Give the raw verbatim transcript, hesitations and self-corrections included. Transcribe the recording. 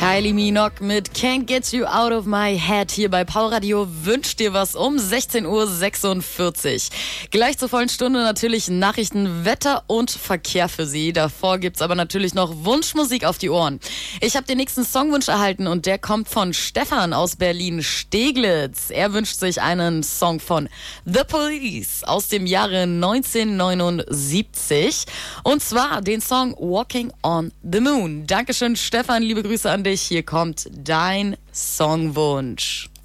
Kylie Minogue mit Can't Get You Out of My Head hier bei Power Radio wünscht dir was um sechzehn Uhr sechsundvierzig. Gleich zur vollen Stunde natürlich Nachrichten, Wetter und Verkehr für Sie. Davor gibt's aber natürlich noch Wunschmusik auf die Ohren. Ich habe den nächsten Songwunsch erhalten und der kommt von Stefan aus Berlin-Steglitz. Er wünscht sich einen Song von The Police aus dem Jahre neunzehnhundertneunundsiebzig und zwar den Song Walking on the Moon. Dankeschön, Stefan, liebe Grüße an dich. Hier kommt dein Songwunsch.